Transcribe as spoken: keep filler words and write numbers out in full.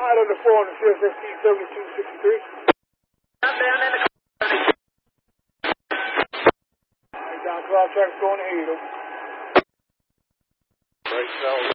Out of the four on the C S S T seventy-two sixty-three. I'm down in the Right down, cloud traffic going to eight. Right south.